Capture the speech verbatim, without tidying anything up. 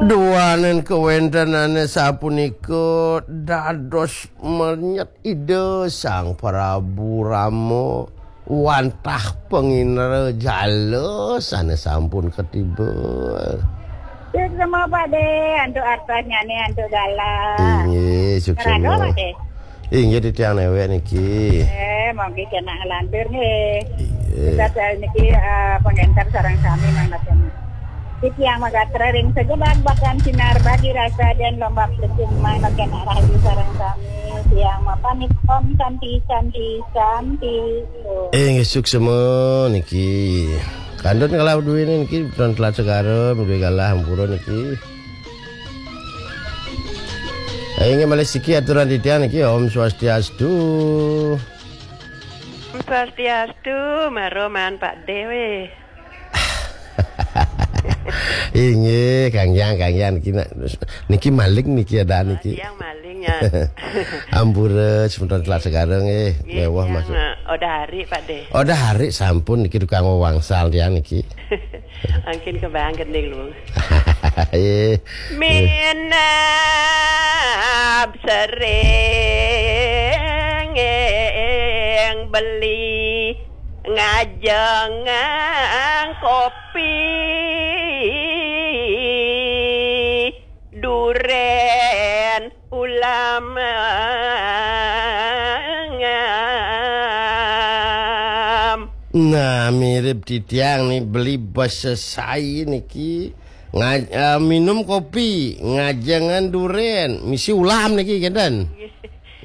Duanen kewentenane sapunika dados menyet ide Sang Prabu Rama wantah penginer jala sanes sampun ketiba. Sik sama Pak De, antuk artas nyane antuk dalah. Inggih, sukses. Kerana Pak De. Inggih titiang newek niki. Eh, mongki kena lantur nggih. Inggih. Kita niki uh, pengentar sareng sami mangkaten. Iki yang magatra ring sejenak bahkan sinar bagi rasa dan lomba percuma makan rahayu sareng sami. Siang mapanik om santi santi santi. Inggih sukses niki. Kandun kalau duwe niki don telat segarem duwe kalah hampura niki. Inggih malih siki aturan titiang niki Om Swastiastu. Om Swastiastu, maroman Pak Dewe. Inggih Kang Yang Kang Yang niki niki maling niki ada niki. Yang malingnya. Ampura sepunten telat segareng nggih mewah masuk. Odah hari Pak De. Odah hari sampun niki tukang wangsal tiyang niki. Angkin kebang gending lu. Nggih. Minab sering beli ngajeng kopi duren ulama ngam. Nah mirip titiang nih beli bos sesai niki Ngaj uh, minum kopi ngajangan duren misi ulam niki kenten. Yes.